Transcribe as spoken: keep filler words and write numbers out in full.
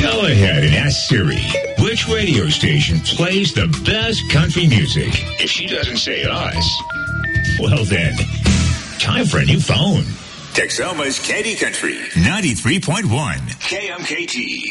Go ahead and ask Siri which radio station plays the best country music. If she doesn't say us, well then, time for a new phone. Texoma's Candy Country, ninety-three point one, K M K T.